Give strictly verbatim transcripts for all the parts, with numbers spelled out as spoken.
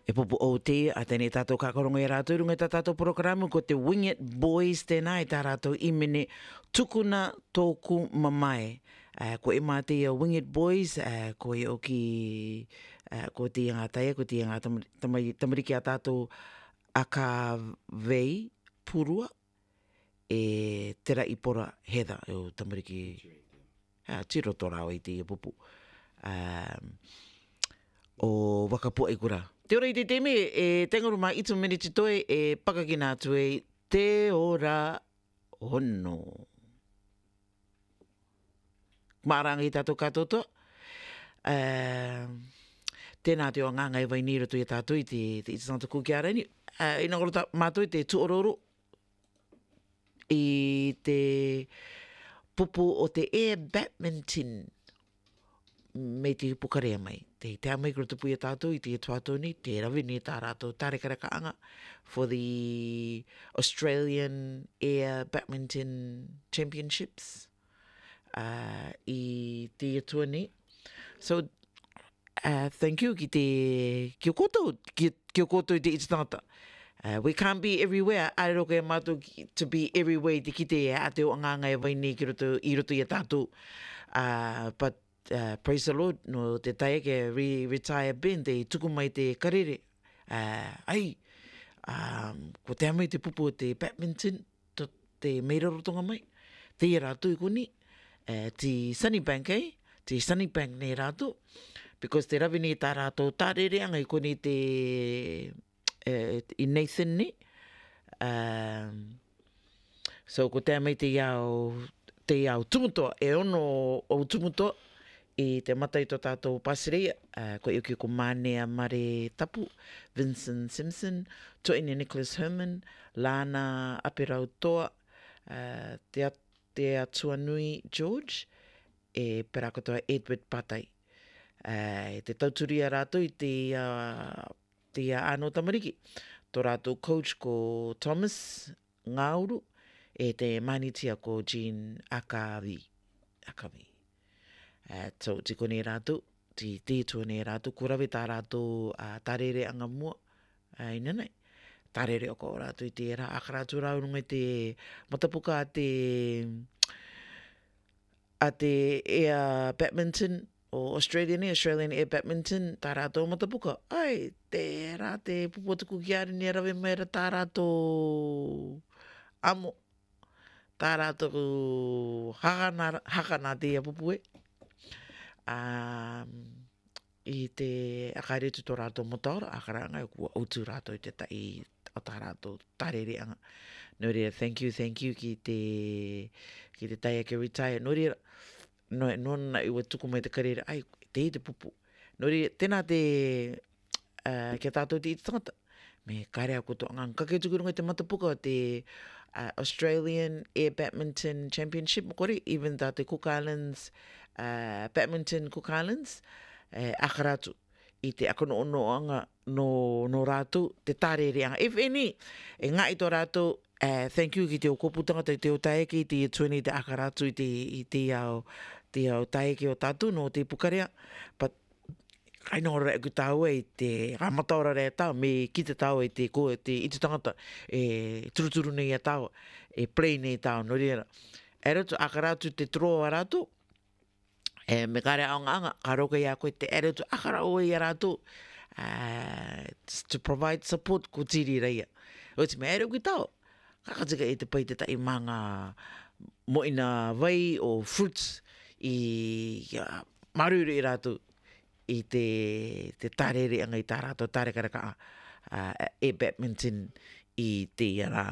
E popo o te, a tēnei tātou kakarongo e rātou, runga tā tātou programu ko te Wing It Boys tēnā e tā rātou imene tukuna tōku mamae. Uh, ko e mā te Wing It Boys, uh, ko e o ki, uh, ko te ngā taia, ko te ngā tamariki a tātou a ka vei purua, e tera i pora Heather, e o tamariki, uh, tiro tō rāo i te pupu. Um, o wakapua i kura. Te ora i te teme, e tengaru mā itu meniti toe, e pakakina atu e te ora ono. Māranga i tātou katoto. Uh, tēnā te o nganga e vai nira tu i tātou i te, te itanata kuki arani. Uh, I ngoro mātou i te tuororo i te pupu o te air badminton me te pukarea mai. Te te amai kura tupu i tātou i te tuatoni, te rawi ni tā rātou tāre karakaanga for the Australian Air Badminton Championships uh, i te tuani. So, uh, thank you ki te, ki o koutou, ki, ki o koutou i te itatangata. Uh, we can't be everywhere. Ai roka e mātou to be everywhere te kite e a te o nganga e waini ki roto, i roto i a tātou. Uh, but Uh, praise the Lord, no te tae ke re retire ben, te tuku mai te karere. Uh, ai, um, ko te amai te pupu o te badminton, to te meirarotonga mai, te i rātou i koni, uh, te Sunnybank, eh? Te Sunnybank nei rātou, because te rawi ni tā rātou tārere anga i koni te, uh, i Nathan ni. Um, so ko te amai te iau, te iau tumutoa, e ono o tumutoa, i te matai to tātou pasiri, uh, ko iuki ko Mānea Mare Tapu, Vincent Simpson, Toine Nicholas Herman, Lana Apirau Toa, uh, te, te Atuanui George, e perakotoa Edward Patai. Uh, te tauturia rātou i te, uh, te Ano Tamariki. Tō rātou coach ko Thomas Ngauru, e te manitia ko Jean Akavi. Akavi. Uh, so, tiko nei rātou, ti tētua nei rātou, kurawe tā rātou uh, tarere anga mua, uh, ina nei. Tarere o ko rātou i te era, aka rātou raurunga i te matapuka a te, a te air badminton, o Australian Air, Australian Air Badminton, tā rātou matapuka. Ai, te rā te pupotuku ki ari ni rawe mai ra tā rātou amo, tā rātou hakana, hakana te ia pupue. Um, i te akaretu tō rātou motaora, akaranga e kua autu rātou i te tai o tā rātou tarere anga. Nō rea, thank you, thank you ki te, ki te tai ake retire. Nō rea, no, nōna iwa tuku mai te karere, ai, te i te pupu. Nō rea, tēnā te, uh, kia tātou te i te tangata, me kare a koto ngang kake tukurunga te matapuka o te uh, Australian Air Badminton Championship, kore, even tā te Cook Islands, Uh, Badminton Cook Islands, uh, akaratu, i te akono ono anga no, no rātou, te tārere anga. If any, e ngā i tō rātou, uh, thank you ki te o koputanga, te te o taeke, te tueni te akaratu, i te, i te au, te au taeke o tātou, no te pukarea, but kai nō rea ku tāu e te ramataora rea tāu, me ki te tāu e te, ko, te iti tangata, e turuturu nei a tāu, e play nei tāu, no rea. E rato, akaratu te troa rātou, e me kare aonga anga, ka roka ia koe te ere tu akara oe ia rātou, uh, to provide support ko tiri reia. O te me ere koe tau, kakatika e te pai te tai manga moina vai o fruits i uh, maruru i rātou i te, te tarere anga i tā rātou, tāre karaka uh, e badminton i te ara.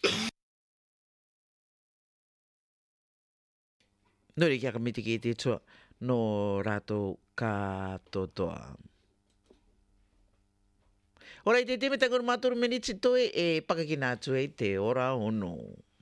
Nori kia ka mitiki i te tua no rātou katotoa. Ora i te teme tangoru mātoru meniti toe e pakakina atu e te ora ono.